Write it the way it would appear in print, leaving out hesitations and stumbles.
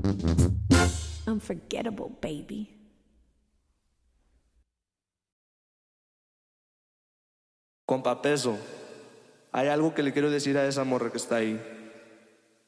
Unforgettable, baby. Compa Peso, hay algo que le quiero decir a esa morra que está ahí.